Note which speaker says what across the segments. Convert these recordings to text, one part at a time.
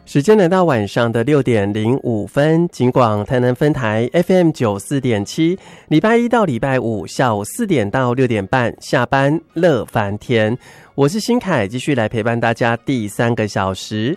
Speaker 1: 时间来到晚上的6:05，警广台南分台 FM94.7，礼拜一到礼拜五下午4点到6点半下班乐翻天，我是新凯，继续来陪伴大家第3个小时。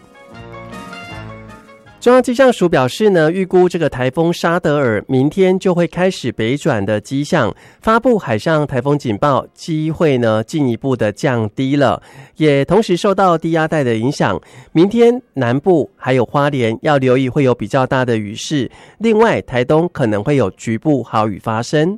Speaker 1: 中央气象署表示呢，预估这个台风沙德尔明天就会开始北转的迹象，发布海上台风警报机会呢进一步的降低了，也同时受到低压带的影响，明天南部还有花莲要留意会有比较大的雨势，另外台东可能会有局部豪雨发生。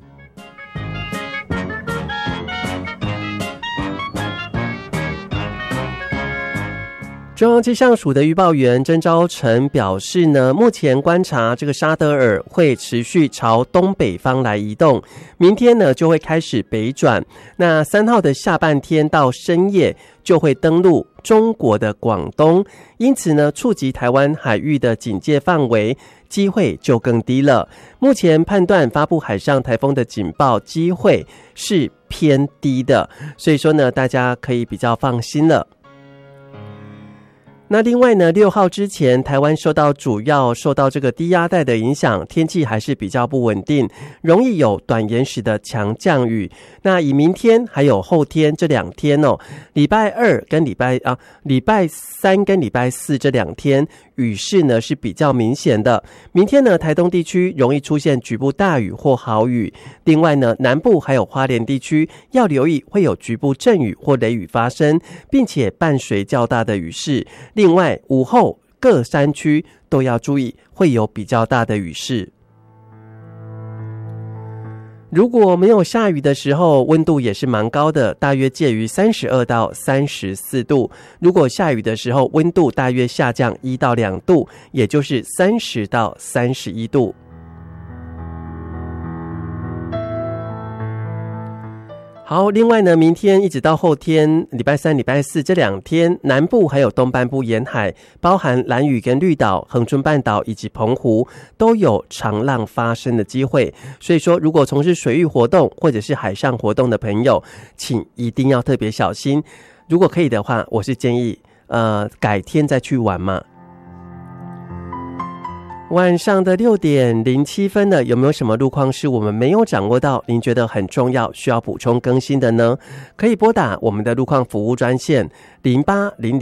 Speaker 1: 中央气象署的预报员曾昭成表示呢，目前观察这个沙德尔会持续朝东北方来移动，明天呢就会开始北转，那3号的下半天到深夜就会登陆中国的广东，因此呢触及台湾海域的警戒范围机会就更低了。目前判断发布海上台风的警报机会是偏低的，所以说呢大家可以比较放心了。那另外呢，6号之前台湾主要受到这个低压带的影响，天气还是比较不稳定，容易有短延时的强降雨。那以明天还有后天这2天哦，礼拜3跟礼拜4这2天雨势呢是比较明显的。明天呢台东地区容易出现局部大雨或豪雨，另外呢南部还有花莲地区要留意会有局部阵雨或雷雨发生，并且伴随较大的雨势。另外午后各山区都要注意会有比较大的雨势。如果没有下雨的时候，温度也是蛮高的，大约介于32到34度。如果下雨的时候，温度大约下降1到2度，也就是30到31度。好，另外呢，明天一直到后天，礼拜3、礼拜4这2天，南部还有东半部沿海，包含兰屿跟绿岛、恒春半岛以及澎湖，都有长浪发生的机会。所以说，如果从事水域活动或者是海上活动的朋友，请一定要特别小心。如果可以的话，我是建议改天再去玩嘛。晚上的6:07了，有没有什么路况是我们没有掌握到，您觉得很重要需要补充更新的呢？可以拨打我们的路况服务专线0800